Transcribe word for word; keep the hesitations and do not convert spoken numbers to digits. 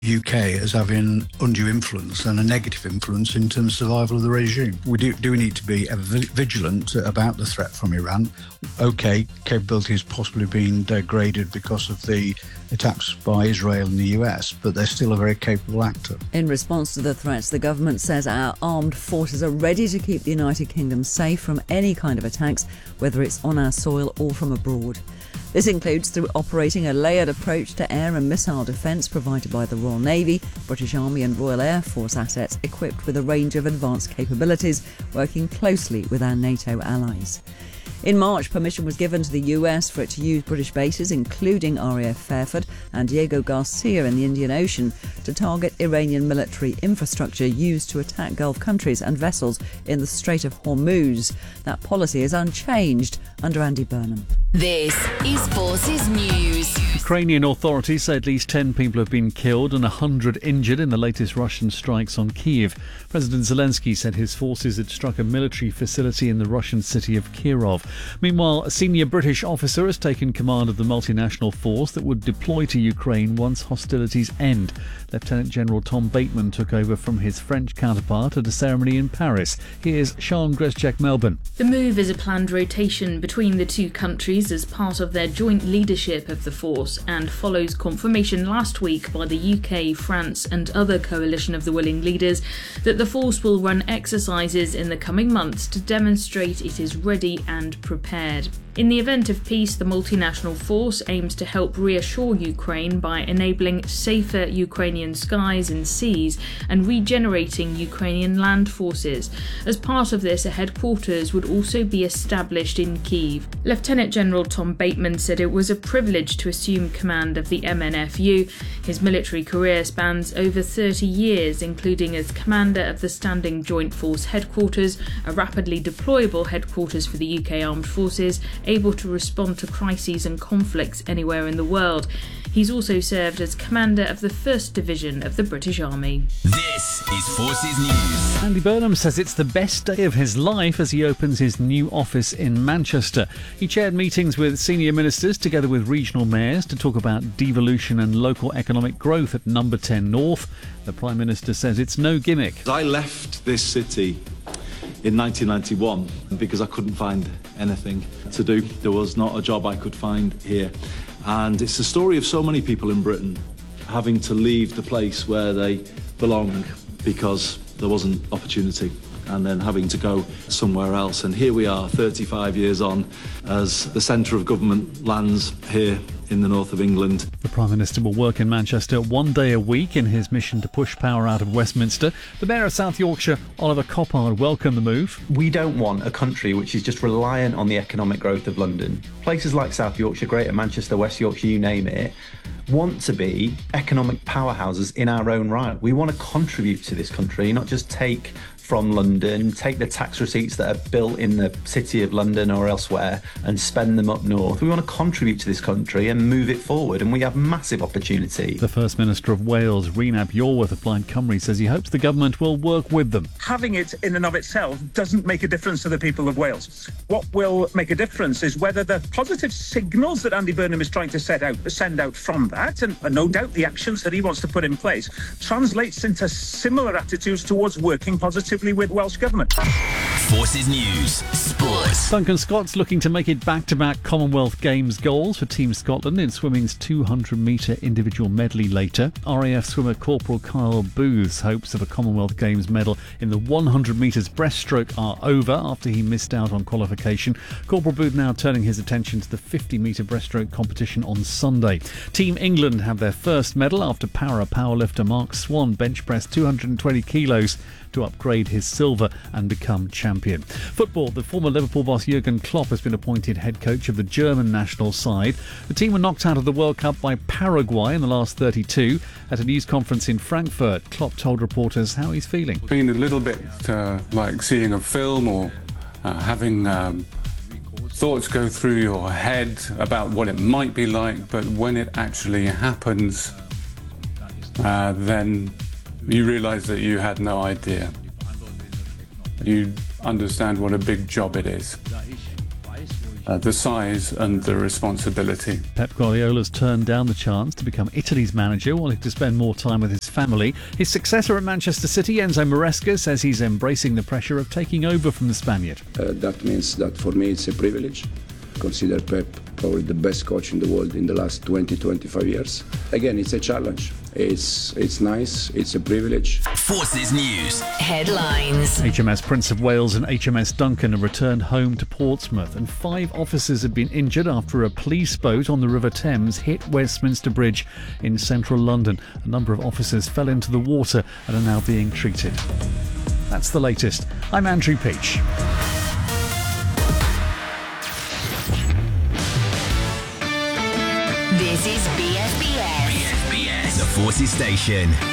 U K as having undue influence and a negative influence in terms of survival of the regime. We do, do need to be ever vigilant about the threat from Iran. OK, capabilities possibly being degraded because of the attacks by Israel and the U S, but they're still a very capable actor. In response to the threats, the government says our armed forces are ready to keep the United Kingdom safe from any kind of attacks, whether it's on our soil or from abroad. This includes through operating a layered approach to air and missile defence provided by the Royal Navy, British Army and Royal Air Force assets equipped with a range of advanced capabilities, working closely with our NATO allies. In March, permission was given to the U S for it to use British bases, including R A F Fairford and Diego Garcia in the Indian Ocean, to target Iranian military infrastructure used to attack Gulf countries and vessels in the Strait of Hormuz. That policy is unchanged under Andy Burnham. This is Forces News. Ukrainian authorities say at least ten people have been killed and one hundred injured in the latest Russian strikes on Kyiv. President Zelensky said his forces had struck a military facility in the Russian city of Kirov. Meanwhile, a senior British officer has taken command of the multinational force that would deploy to Ukraine once hostilities end. Lieutenant General Tom Bateman took over from his French counterpart at a ceremony in Paris. Here's Sean Greszczak, Melbourne. The move is a planned rotation between the two countries as part of their joint leadership of the force and follows confirmation last week by the U K, France and other coalition of the willing leaders that the force will run exercises in the coming months to demonstrate it is ready and prepared. In the event of peace, the multinational force aims to help reassure Ukraine by enabling safer Ukrainian skies and seas and regenerating Ukrainian land forces. As part of this, a headquarters would also be established in Kyiv. Lieutenant General Tom Bateman said it was a privilege to assume command of the M N F U. His military career spans over thirty years, including as commander of the Standing Joint Force Headquarters, a rapidly deployable headquarters for the U K Armed Forces, able to respond to crises and conflicts anywhere in the world. He's also served as commander of the first Division of the British Army. This is Forces News. Andy Burnham says it's the best day of his life as he opens his new office in Manchester. He chaired meetings with senior ministers together with regional mayors to talk about devolution and local economic growth at Number ten North. The Prime Minister says it's no gimmick. I left this city in nineteen ninety-one because I couldn't find anything to do. There was not a job I could find here. And it's the story of so many people in Britain having to leave the place where they belong because there wasn't opportunity, and then having to go somewhere else. And here we are, thirty-five years on, as the centre of government lands here in the north of England. The Prime Minister will work in Manchester one day a week in his mission to push power out of Westminster. The Mayor of South Yorkshire, Oliver Coppard, welcomed the move. We don't want a country which is just reliant on the economic growth of London. Places like South Yorkshire, Greater Manchester, West Yorkshire, you name it, want to be economic powerhouses in our own right. We want to contribute to this country, not just take from London, take the tax receipts that are built in the city of London or elsewhere and spend them up north. We want to contribute to this country and move it forward, and we have massive opportunity. The First Minister of Wales, Rhys ap Iorwerth of Plaid Cymru, says he hopes the government will work with them. Having it in and of itself doesn't make a difference to the people of Wales. What will make a difference is whether the positive signals that Andy Burnham is trying to set out, send out from that, and, and no doubt the actions that he wants to put in place, translates into similar attitudes towards working positively with Welsh Government. Forces News Sports. Duncan Scott's looking to make it back-to-back Commonwealth Games goals for Team Scotland in swimming's two hundred metre individual medley later. R A F swimmer Corporal Kyle Booth's hopes of a Commonwealth Games medal in the one hundred metres breaststroke are over after he missed out on qualification. Corporal Booth now turning his attention to the fifty metre breaststroke competition on Sunday. Team England have their first medal after para powerlifter Mark Swan bench pressed two hundred twenty kilos to upgrade his silver and become champion. Football, the former Liverpool boss Jurgen Klopp has been appointed head coach of the German national side. The team were knocked out of the World Cup by Paraguay in the last thirty-two. At a news conference in Frankfurt, Klopp told reporters how he's feeling. It's been a little bit uh, like seeing a film or uh, having um, thoughts go through your head about what it might be like, but when it actually happens, uh, then you realise that you had no idea. You understand what a big job it is. uh, the size and the responsibility. Pep Guardiola's turned down the chance to become Italy's manager, wanting to spend more time with his family. His successor at Manchester City, Enzo Maresca, says he's embracing the pressure of taking over from the Spaniard. Uh, that means that for me it's a privilege. Consider Pep probably the best coach in the world in the last twenty, twenty-five years. Again, it's a challenge. It's it's nice. It's a privilege. Forces News Headlines. H M S Prince of Wales and H M S Duncan have returned home to Portsmouth, and five officers have been injured after a police boat on the River Thames hit Westminster Bridge in central London. A number of officers fell into the water and are now being treated. That's the latest. I'm Andrew Peach. This is B S B S. B S B S, the Forces Station.